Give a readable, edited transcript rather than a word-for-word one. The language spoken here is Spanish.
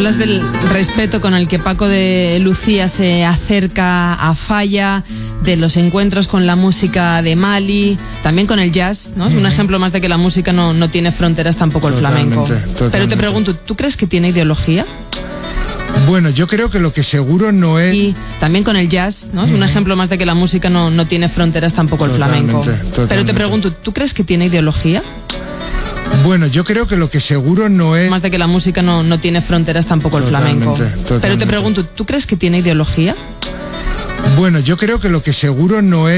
Hablas del respeto con el que Paco de Lucía se acerca a Falla, de los encuentros con la música de Mali, también con el jazz, ¿no? Es un ejemplo más de que la música no tiene fronteras, tampoco el flamenco. Totalmente. Pero te pregunto, ¿tú crees que tiene ideología? Bueno, yo creo que lo que seguro no es... Y también con el jazz, ¿no? Es un ejemplo más de que la música no tiene fronteras, tampoco el flamenco. Pero te pregunto, ¿tú crees que tiene ideología? Bueno, yo creo que lo que seguro no es... Más de que la música no tiene fronteras, tampoco el flamenco. Pero te pregunto, ¿tú crees que tiene ideología? Bueno, yo creo que lo que seguro no es...